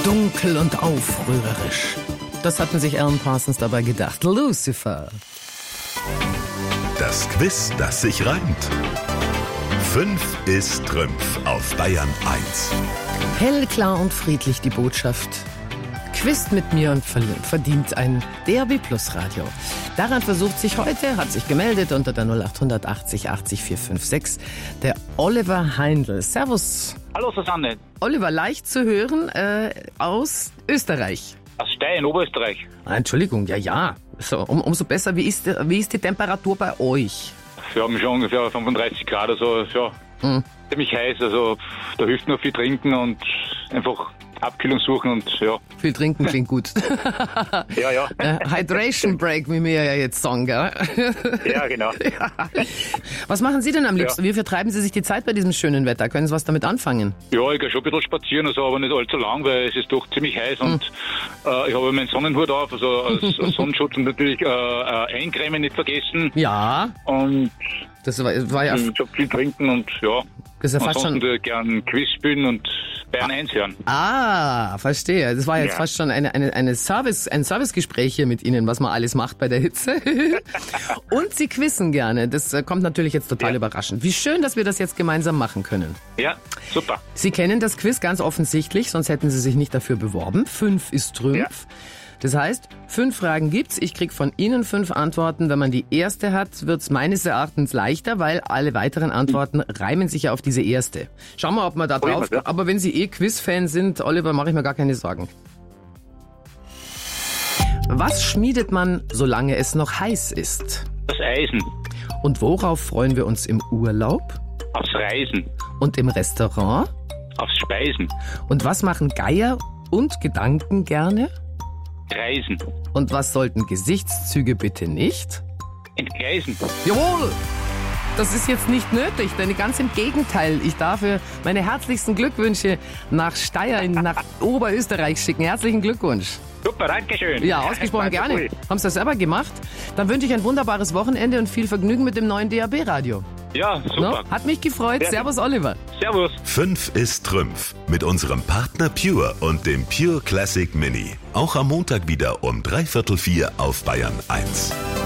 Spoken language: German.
Dunkel und aufrührerisch. Das hatten sich Alan Parsons dabei gedacht. Lucifer. Das Quiz, das sich reimt. 5 ist Trümpf auf Bayern 1. Hell, klar und friedlich die Botschaft. Quizt mit mir und verdient ein DAB Plus Radio. Daran versucht sich heute, hat sich gemeldet unter der 0800 80 80 456, der Oliver Heindl. Servus. Hallo Susanne. Oliver, leicht zu hören, aus Österreich. Aus Steyr in Oberösterreich. Entschuldigung, ja. So, umso besser. Wie ist die Temperatur bei euch? Wir haben schon ungefähr 35 Grad, also ja, ziemlich heiß. Also da hilft nur viel trinken und einfach Abkühlung suchen und ja. Viel trinken klingt gut. Ja. Hydration Break, wie wir ja jetzt sagen, gell? Ja, genau. Ja. Was machen Sie denn am liebsten? Wie vertreiben Sie sich die Zeit bei diesem schönen Wetter? Können Sie was damit anfangen? Ja, ich gehe schon ein bisschen spazieren, also aber nicht allzu lang, weil es ist doch ziemlich heiß und ich habe meinen Sonnenhut auf, also als Sonnenschutz und natürlich eincremen nicht vergessen. Ja. Und das war ja... Ich habe viel trinken und ja. Das ist ja fast schon... Ich gern Quiz spielen und Bayern 1 hören. Ah, verstehe. Das war jetzt fast schon ein Servicegespräch hier mit Ihnen, was man alles macht bei der Hitze. Und Sie quizzen gerne. Das kommt natürlich jetzt total überraschend. Wie schön, dass wir das jetzt gemeinsam machen können. Ja, super. Sie kennen das Quiz ganz offensichtlich, sonst hätten Sie sich nicht dafür beworben. 5 ist Trümpf. Ja. Das heißt, 5 Fragen gibt's. Ich krieg von Ihnen 5 Antworten. Wenn man die erste hat, wird's meines Erachtens leichter, weil alle weiteren Antworten reimen sich ja auf diese erste. Schauen wir, ob wir da drauf... Ja. Aber wenn Sie Quiz-Fan sind, Oliver, mache ich mir gar keine Sorgen. Was schmiedet man, solange es noch heiß ist? Das Eisen. Und worauf freuen wir uns im Urlaub? Aufs Reisen. Und im Restaurant? Aufs Speisen. Und was machen Geier und Gedanken gerne? Reisen. Und was sollten Gesichtszüge bitte nicht? Entgleisen. Jawohl! Das ist jetzt nicht nötig, denn ganz im Gegenteil. Ich darf meine herzlichsten Glückwünsche nach Steyr, nach Oberösterreich schicken. Herzlichen Glückwunsch. Super, danke schön. Ja, ausgesprochen gerne. Cool. Haben Sie das selber gemacht? Dann wünsche ich ein wunderbares Wochenende und viel Vergnügen mit dem neuen DAB-Radio. Ja, super. No? Hat mich gefreut. Ja. Servus, Oliver. Servus. 5 ist Trümpf mit unserem Partner Pure und dem Pure Classic Mini. Auch am Montag wieder um 3/4 auf Bayern 1.